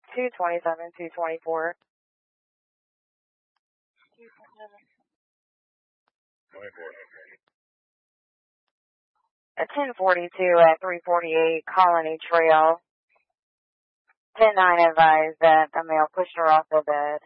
227, 224. 24. A 1042 at 348 Colony Trail. 10-9 advised that the male pushed her off the bed.